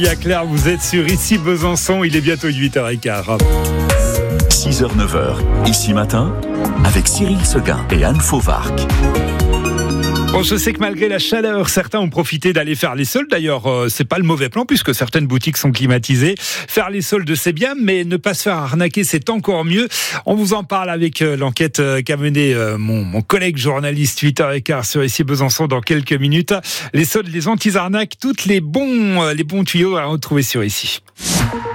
Il y a Claire, vous êtes sur Ici Besançon, il est bientôt 8h15. 6h, 9h, Ici Matin, avec Cyril Seguin et Anne Fauvarc. Bon, je sais que malgré la chaleur, certains ont profité d'aller faire les soldes. D'ailleurs, c'est pas le mauvais plan puisque certaines boutiques sont climatisées. Faire les soldes, c'est bien, mais ne pas se faire arnaquer, c'est encore mieux. On vous en parle avec l'enquête qu'a menée mon collègue journaliste 8h15 sur Ici Besançon dans quelques minutes. Les soldes, les anti-arnaques, toutes les bons tuyaux à retrouver sur Ici.